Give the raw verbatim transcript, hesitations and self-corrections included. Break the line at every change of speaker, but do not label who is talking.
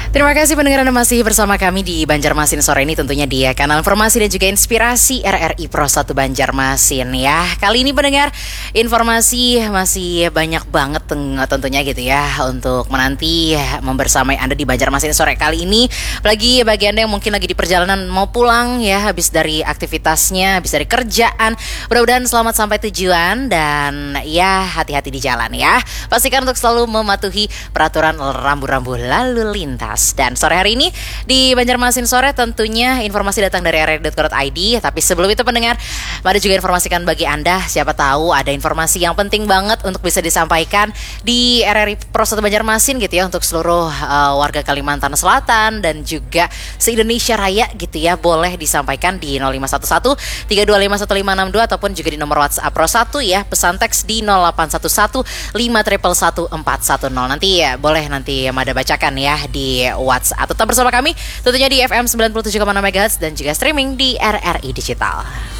Terima kasih pendengar Anda masih bersama kami di Banjarmasin sore ini, tentunya di kanal informasi dan juga inspirasi R R I Pro satu Banjarmasin ya. Kali ini pendengar, informasi masih banyak banget tentunya gitu ya untuk menanti membersamai Anda di Banjarmasin sore kali ini. Apalagi bagi Anda yang mungkin lagi di perjalanan mau pulang ya, habis dari aktivitasnya, habis dari kerjaan. Mudah-mudahan selamat sampai tujuan dan ya hati-hati di jalan ya. Pastikan untuk selalu mematuhi peraturan rambu-rambu lalu lintas. Dan sore hari ini di Banjarmasin sore tentunya informasi datang dari r r i dot co dot i d. Tapi sebelum itu pendengar, mari juga informasikan bagi Anda, siapa tahu ada informasi yang penting banget untuk bisa disampaikan di R R I Pro satu Banjarmasin gitu ya, untuk seluruh uh, warga Kalimantan Selatan dan juga se-Indonesia Raya gitu ya. Boleh disampaikan di nol lima satu satu tiga dua lima satu lima enam dua ataupun juga di nomor WhatsApp Pro satu ya, pesan teks di nol delapan satu satu lima satu satu empat satu nol. Nanti ya boleh nanti Mada bacakan ya di WhatsApp. Tetap bersama kami tentunya di F M sembilan puluh tujuh koma enam MHz dan juga streaming di R R I Digital.